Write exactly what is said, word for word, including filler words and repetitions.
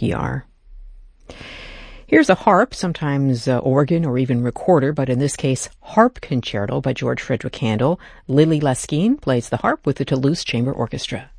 P R. Here's a harp, sometimes uh, organ or even recorder, but in this case, Harp Concerto by George Frederick Handel. Lily Laskin plays the harp with the Toulouse Chamber Orchestra.